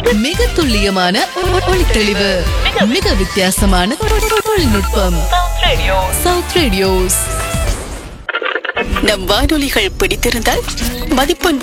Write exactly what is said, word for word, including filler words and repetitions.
மிக துல்லியமான ஒளி தெளிவு, மிக வித்தியாசமான தொழில்நுட்பம். South radios. நம் வானொலிகள் பிடித்திருந்தால் மதிப்பெண்